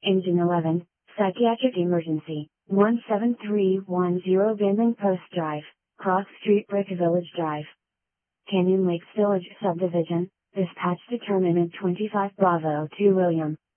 Engine 11, Psychiatric Emergency, 17310 Bending Post Drive, Cross Street Brick Village Drive. Canyon Lakes Village Subdivision, dispatch determinant 25 Bravo 2 William.